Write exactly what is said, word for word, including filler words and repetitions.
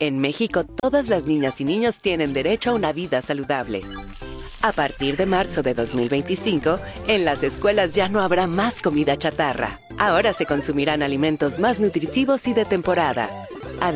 En México, todas las niñas y niños tienen derecho a una vida saludable. A partir de marzo de dos mil veinticinco, en las escuelas ya no habrá más comida chatarra. Ahora se consumirán alimentos más nutritivos y de temporada.